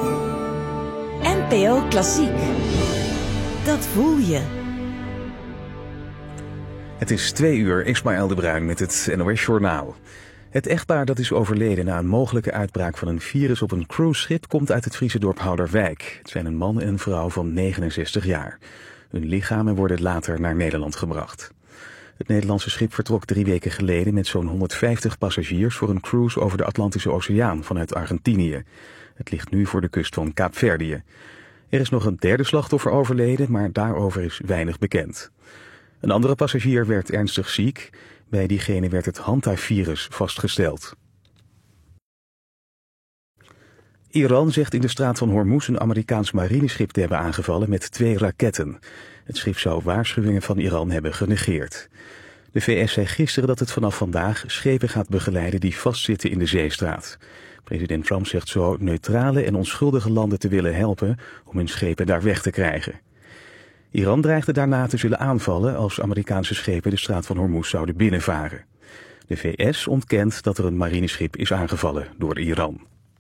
NPO Klassiek. Dat voel je. Het is 2:00, Ismaël de Bruin met het NOS Journaal. Het echtpaar dat is overleden na een mogelijke uitbraak van een virus op een cruiseschip komt uit het Friese dorp Houderwijk. Het zijn een man en een vrouw van 69 jaar. Hun lichamen worden later naar Nederland gebracht. Het Nederlandse schip vertrok 3 weken geleden met zo'n 150 passagiers voor een cruise over de Atlantische Oceaan vanuit Argentinië. Het ligt nu voor de kust van Kaapverdië. Er is nog een derde slachtoffer overleden, maar daarover is weinig bekend. Een andere passagier werd ernstig ziek. Bij diegene werd het Hanta-virus vastgesteld. Iran zegt in de straat van Hormuz een Amerikaans marineschip te hebben aangevallen met 2 raketten. Het schip zou waarschuwingen van Iran hebben genegeerd. De VS zei gisteren dat het vanaf vandaag schepen gaat begeleiden die vastzitten in de zeestraat. President Trump zegt zo neutrale en onschuldige landen te willen helpen om hun schepen daar weg te krijgen. Iran dreigde daarna te zullen aanvallen als Amerikaanse schepen de straat van Hormuz zouden binnenvaren. De VS ontkent dat er een marineschip is aangevallen door Iran.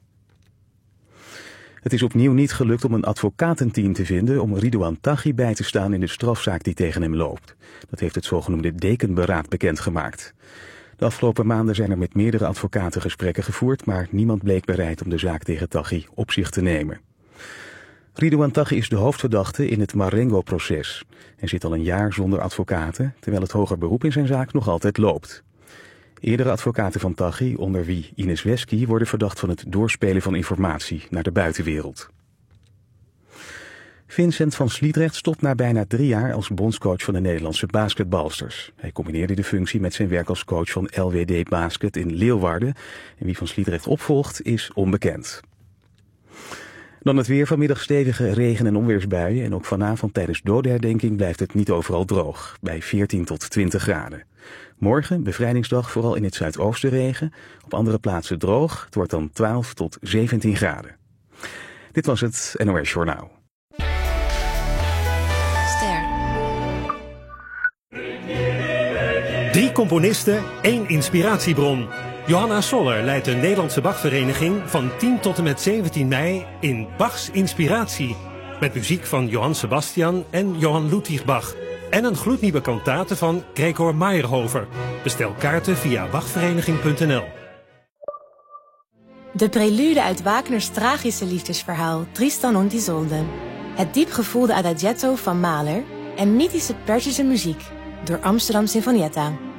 Het is opnieuw niet gelukt om een advocatenteam te vinden om Ridouan Taghi bij te staan in de strafzaak die tegen hem loopt. Dat heeft het zogenoemde Dekenberaad bekendgemaakt. De afgelopen maanden zijn er met meerdere advocaten gesprekken gevoerd, maar niemand bleek bereid om de zaak tegen Taghi op zich te nemen. Ridouan Taghi is de hoofdverdachte in het Marengo-proces. Hij zit al een jaar zonder advocaten, terwijl het hoger beroep in zijn zaak nog altijd loopt. Eerdere advocaten van Taghi, onder wie Ines Wesky, worden verdacht van het doorspelen van informatie naar de buitenwereld. Vincent van Sliedrecht stopt na bijna 3 jaar als bondscoach van de Nederlandse basketbalsters. Hij combineerde de functie met zijn werk als coach van LWD Basket in Leeuwarden. En wie van Sliedrecht opvolgt is onbekend. Dan het weer, vanmiddag stevige regen- en onweersbuien. En ook vanavond tijdens dodenherdenking blijft het niet overal droog, bij 14 tot 20 graden. Morgen, bevrijdingsdag, vooral in het zuidoosten regen. Op andere plaatsen droog. Het wordt dan 12 tot 17 graden. Dit was het NOS Journaal. Ster. 3 componisten, 1 inspiratiebron. Johanna Soller leidt de Nederlandse Bachvereniging van 10 tot en met 17 mei in Bachs Inspiratie. Met muziek van Johann Sebastian en Johann Ludwig Bach. En een gloednieuwe kantate van Gregor Meyerhofer. Bestel kaarten via bachvereniging.nl. De prelude uit Wagners tragische liefdesverhaal Tristan und Isolde. Het diepgevoelde adagietto van Mahler en mythische Perzische muziek door Amsterdam Sinfonietta.